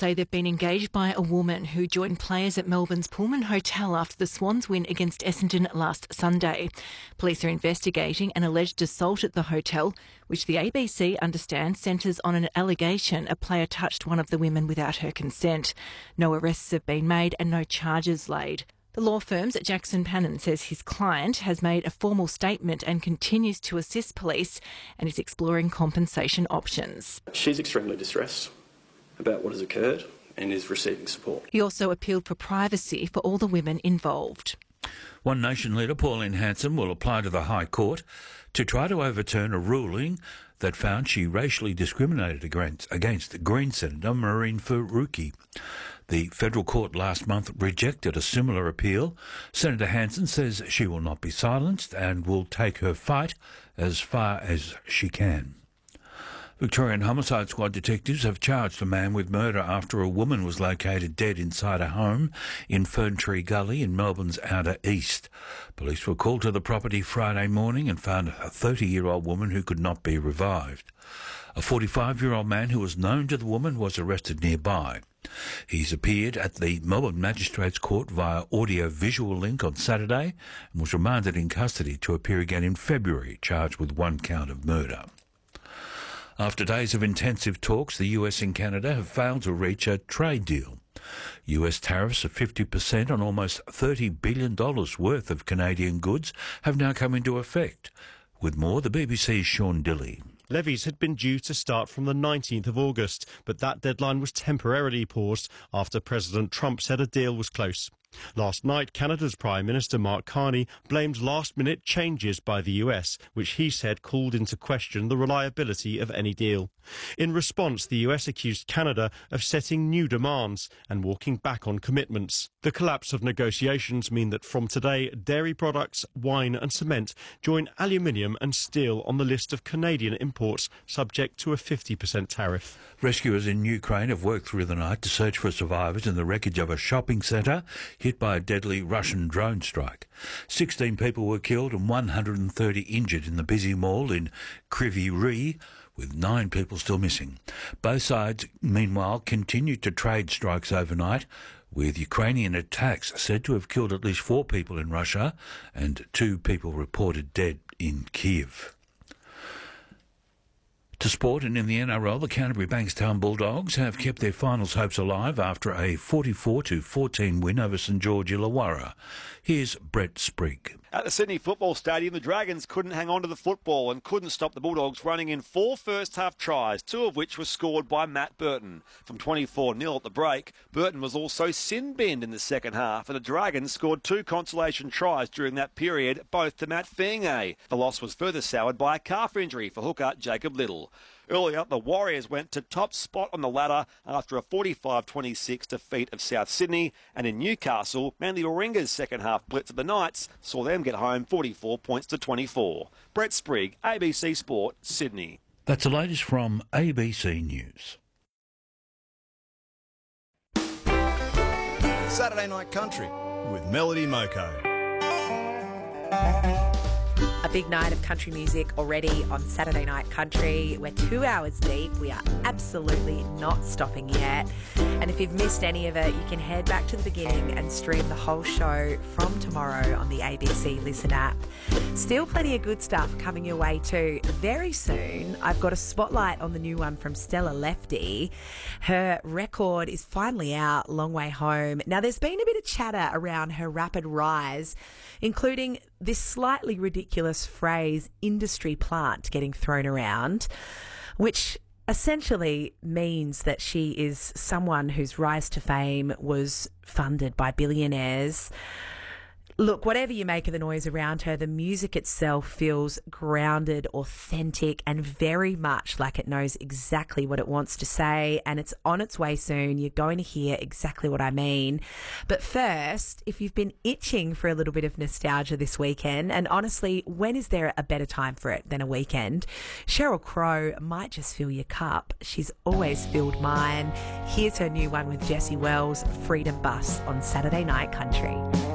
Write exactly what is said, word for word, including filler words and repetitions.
say they've been engaged by a woman who joined players at Melbourne's Pullman Hotel after the Swans win against Essendon last Sunday. Police are investigating an alleged assault at the hotel, which the A B C understands centres on an allegation a player touched one of the women without her consent. No arrests have been made and no charges laid. The law firm's Jackson Pannon says his client has made a formal statement and continues to assist police and is exploring compensation options. She's extremely distressed about what has occurred and is receiving support. He also appealed for privacy for all the women involved. One Nation leader, Pauline Hanson, will apply to the High Court to try to overturn a ruling that found she racially discriminated against, against Green Senator Mehreen Faruqi. The federal court last month rejected a similar appeal. Senator Hanson says she will not be silenced and will take her fight as far as she can. Victorian Homicide Squad detectives have charged a man with murder after a woman was located dead inside a home in Ferntree Gully in Melbourne's outer east. Police were called to the property Friday morning and found a thirty-year-old woman who could not be revived. A forty-five-year-old man who was known to the woman was arrested nearby. He's appeared at the Melbourne Magistrates Court via audio-visual link on Saturday and was remanded in custody to appear again in February, charged with one count of murder. After days of intensive talks, the U S and Canada have failed to reach a trade deal. U S tariffs of fifty percent on almost thirty billion dollars worth of Canadian goods have now come into effect. With more, the B B C's Sean Dilley. Levies had been due to start from the nineteenth of August, but that deadline was temporarily paused after President Trump said a deal was close. Last night, Canada's Prime Minister Mark Carney blamed last-minute changes by the U S, which he said called into question the reliability of any deal. In response, the U S accused Canada of setting new demands and walking back on commitments. The collapse of negotiations mean that from today, dairy products, wine and cement join aluminium and steel on the list of Canadian imports subject to a fifty percent tariff. Rescuers in Ukraine have worked through the night to search for survivors in the wreckage of a shopping centre hit by a deadly Russian drone strike. sixteen people were killed and one hundred thirty injured in the busy mall in Kryvyi Rih, with nine people still missing. Both sides, meanwhile, continued to trade strikes overnight, with Ukrainian attacks said to have killed at least four people in Russia and two people reported dead in Kiev. To sport, and in the N R L, the Canterbury Bankstown Bulldogs have kept their finals hopes alive after a forty-four to fourteen win over St George Illawarra. Here's Brett Sprigg. At the Sydney Football Stadium, the Dragons couldn't hang on to the football and couldn't stop the Bulldogs running in four first-half tries, two of which were scored by Matt Burton. From twenty-four nil at the break, Burton was also sin-binned in the second half, and the Dragons scored two consolation tries during that period, both to Matt Fienge. The loss was further soured by a calf injury for hooker Jacob Little. Earlier, the Warriors went to top spot on the ladder after a forty-five twenty-six defeat of South Sydney, and in Newcastle, Manly Warringah's second-half blitz of the Knights saw them get home forty-four points to twenty-four. Brett Sprigg, A B C Sport, Sydney. That's the latest from A B C News. Saturday Night Country with Melody Moko. A big night of country music already on Saturday Night Country. We're two hours deep. We are absolutely not stopping yet. And if you've missed any of it, you can head back to the beginning and stream the whole show from tomorrow on the A B C Listen app. Still plenty of good stuff coming your way too. Very soon, I've got a spotlight on the new one from Stella Lefty. Her record is finally out, Long Way Home. Now, there's been a bit of chatter around her rapid rise, including this slightly ridiculous phrase, industry plant, getting thrown around, which essentially means that she is someone whose rise to fame was funded by billionaires. Look, whatever you make of the noise around her, the music itself feels grounded, authentic, and very much like it knows exactly what it wants to say, and it's on its way soon. You're going to hear exactly what I mean. But first, if you've been itching for a little bit of nostalgia this weekend, and honestly, when is there a better time for it than a weekend? Sheryl Crow might just fill your cup. She's always filled mine. Here's her new one with Jessie Wells, Freedom Bus, on Saturday Night Country.